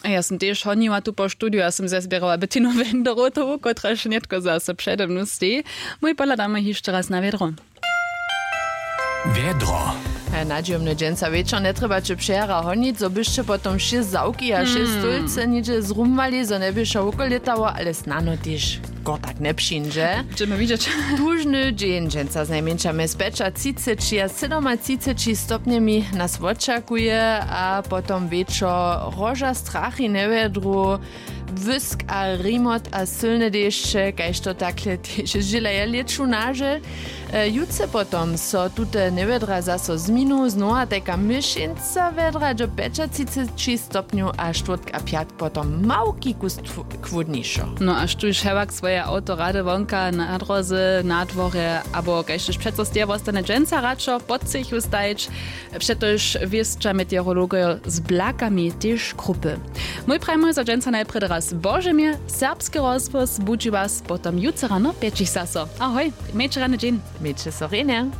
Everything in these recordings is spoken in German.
A ja som tiež honila tu po štúdiu, ja som zazbierala Bettinu Wenderotovú, ktorá šnetko zase přede mnou stí. Môj pohľad dáme ešte raz na vedro. Vedro. Nadziemny dzień wieczór nie trzeba cię przera honić, zo byście potem 6 załki a 6 stolce nicze zrumwali, zo nie byście okolitało, ale snano też go tak nie przyjdzie. Chcemy widzieć. Tużny dzień dżęca z najmniejszymi specza 30 a 37 stopniami nas oczekuje, a potem wieczór roża strachy nevedru, wysk a rimot a silne deszcze, kajż to takle też żyleje leczunaże. Jutce potom so tute nevedra zaso zminu, znova taka myšinca vedra do 35 stopňov a štvrtk a piat potom małki kus chłodniejszo. No a štuž hevak svoje auto rade vonka na drodze, na dworze, abo kajž přeco z teba ostane dženca radšo pod sich ustajč, přetož wieszcza meteorologia z blakami też grupy. Mój prajmoj za dženca najprede raz Božemie, serbski rozpis, budzi was potom jutce rano pečich saso. Ahoj, mečer rane džin. Mädchen Sorene.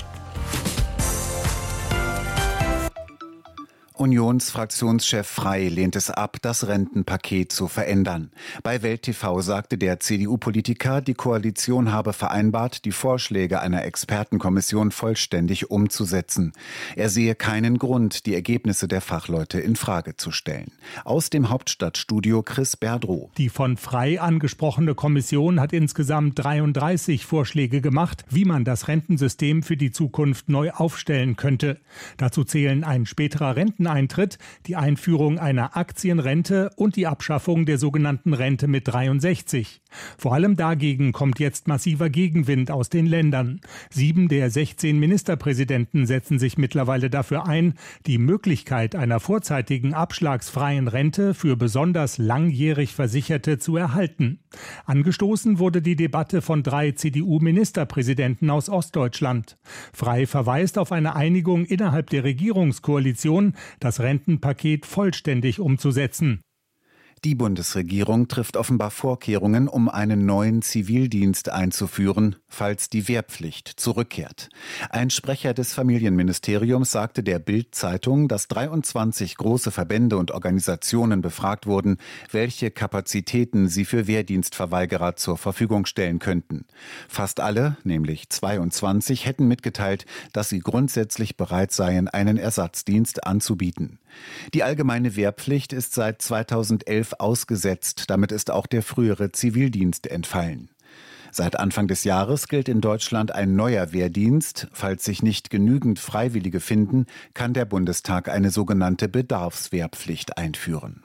Unionsfraktionschef Frey lehnt es ab, das Rentenpaket zu verändern. Bei Welt TV sagte der CDU-Politiker, die Koalition habe vereinbart, die Vorschläge einer Expertenkommission vollständig umzusetzen. Er sehe keinen Grund, die Ergebnisse der Fachleute in Frage zu stellen. Aus dem Hauptstadtstudio Chris Berdrow. Die von Frey angesprochene Kommission hat insgesamt 33 Vorschläge gemacht, wie man das Rentensystem für die Zukunft neu aufstellen könnte. Dazu zählen ein späterer Renteneintritt, die Einführung einer Aktienrente und die Abschaffung der sogenannten Rente mit 63. Vor allem dagegen kommt jetzt massiver Gegenwind aus den Ländern. 7 der 16 Ministerpräsidenten setzen sich mittlerweile dafür ein, die Möglichkeit einer vorzeitigen abschlagsfreien Rente für besonders langjährig Versicherte zu erhalten. Angestoßen wurde die Debatte von 3 CDU-Ministerpräsidenten aus Ostdeutschland. Frey verweist auf eine Einigung innerhalb der Regierungskoalition, das Rentenpaket vollständig umzusetzen. Die Bundesregierung trifft offenbar Vorkehrungen, um einen neuen Zivildienst einzuführen, falls die Wehrpflicht zurückkehrt. Ein Sprecher des Familienministeriums sagte der Bild-Zeitung, dass 23 große Verbände und Organisationen befragt wurden, welche Kapazitäten sie für Wehrdienstverweigerer zur Verfügung stellen könnten. Fast alle, nämlich 22, hätten mitgeteilt, dass sie grundsätzlich bereit seien, einen Ersatzdienst anzubieten. Die allgemeine Wehrpflicht ist seit 2011 ausgesetzt, damit ist auch der frühere Zivildienst entfallen. Seit Anfang des Jahres gilt in Deutschland ein neuer Wehrdienst. Falls sich nicht genügend Freiwillige finden, kann der Bundestag eine sogenannte Bedarfswehrpflicht einführen.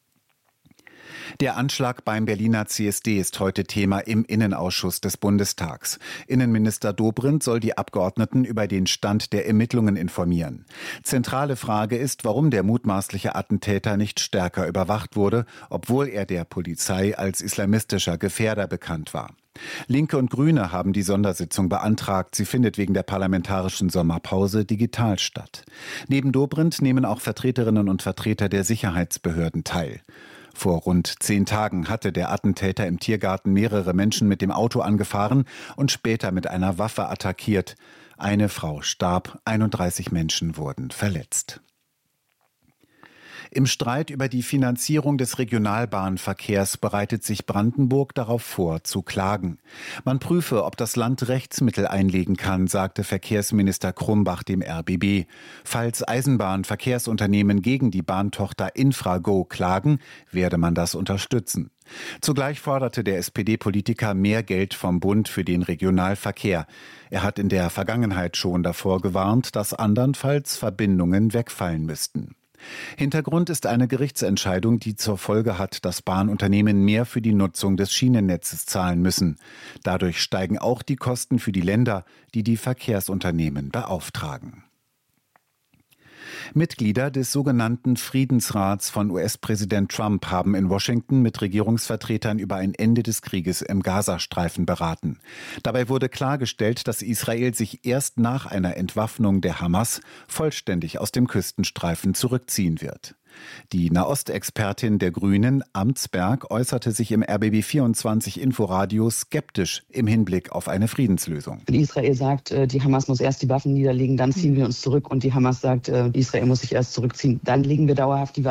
Der Anschlag beim Berliner CSD ist heute Thema im Innenausschuss des Bundestags. Innenminister Dobrindt soll die Abgeordneten über den Stand der Ermittlungen informieren. Zentrale Frage ist, warum der mutmaßliche Attentäter nicht stärker überwacht wurde, obwohl er der Polizei als islamistischer Gefährder bekannt war. Linke und Grüne haben die Sondersitzung beantragt. Sie findet wegen der parlamentarischen Sommerpause digital statt. Neben Dobrindt nehmen auch Vertreterinnen und Vertreter der Sicherheitsbehörden teil. Vor rund 10 Tagen hatte der Attentäter im Tiergarten mehrere Menschen mit dem Auto angefahren und später mit einer Waffe attackiert. Eine Frau starb, 31 Menschen wurden verletzt. Im Streit über die Finanzierung des Regionalbahnverkehrs bereitet sich Brandenburg darauf vor, zu klagen. Man prüfe, ob das Land Rechtsmittel einlegen kann, sagte Verkehrsminister Krumbach dem RBB. Falls Eisenbahnverkehrsunternehmen gegen die Bahntochter Infrago klagen, werde man das unterstützen. Zugleich forderte der SPD-Politiker mehr Geld vom Bund für den Regionalverkehr. Er hat in der Vergangenheit schon davor gewarnt, dass andernfalls Verbindungen wegfallen müssten. Hintergrund ist eine Gerichtsentscheidung, die zur Folge hat, dass Bahnunternehmen mehr für die Nutzung des Schienennetzes zahlen müssen. Dadurch steigen auch die Kosten für die Länder, die die Verkehrsunternehmen beauftragen. Mitglieder des sogenannten Friedensrats von US-Präsident Trump haben in Washington mit Regierungsvertretern über ein Ende des Krieges im Gazastreifen beraten. Dabei wurde klargestellt, dass Israel sich erst nach einer Entwaffnung der Hamas vollständig aus dem Küstenstreifen zurückziehen wird. Die Nahostexpertin der Grünen, Amtsberg, äußerte sich im RBB24 Inforadio skeptisch im Hinblick auf eine Friedenslösung. Israel sagt, die Hamas muss erst die Waffen niederlegen, dann ziehen wir uns zurück. Und die Hamas sagt, Israel muss sich erst zurückziehen, dann legen wir dauerhaft die Waffen